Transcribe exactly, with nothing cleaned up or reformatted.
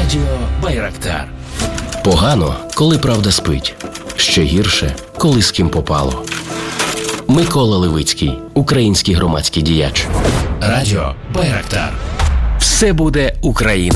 Радіо Байрактар. Погано, коли правда спить. Ще гірше, коли з ким попало. Микола Левицький, український громадський діяч. Радіо Байрактар. Все буде Україна.